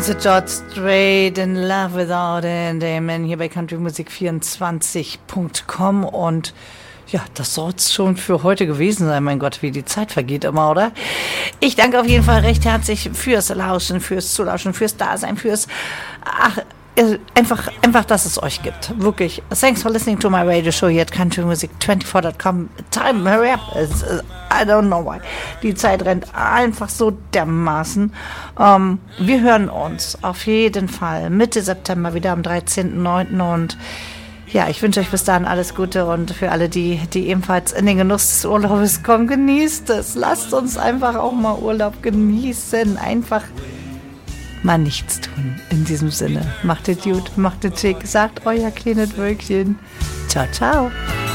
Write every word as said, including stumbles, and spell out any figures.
The George Strait in Love Without End, Amen, hier bei country musik vierundzwanzig punkt com und ja, das soll es schon für heute gewesen sein. Mein Gott, wie die Zeit vergeht immer, oder? Ich danke auf jeden Fall recht herzlich fürs Lauschen, fürs Zulauschen, fürs Dasein, fürs... Ach, einfach, einfach, dass es euch gibt. Wirklich. Thanks for listening to my radio show here at country music twenty-four dot com. Time, hurry up. It's, uh, I don't know why. Die Zeit rennt einfach so dermaßen. Um, wir hören uns auf jeden Fall Mitte September wieder am dreizehnten neunten und ja, ich wünsche euch bis dahin alles Gute und für alle, die, die ebenfalls in den Genuss des Urlaubs kommen, genießt es. Lasst uns einfach auch mal Urlaub genießen. Einfach mal nichts tun. In diesem Sinne, macht es gut, macht es schick, sagt euer kleines Wölkchen. Ciao, ciao.